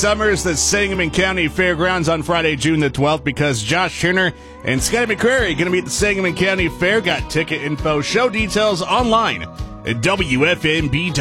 Summers, the Sangamon County Fairgrounds on Friday, June the 12th, because Josh Turner and Scotty McCrary going to be at the Sangamon County Fair. Got ticket info, show details online at WFNB.com.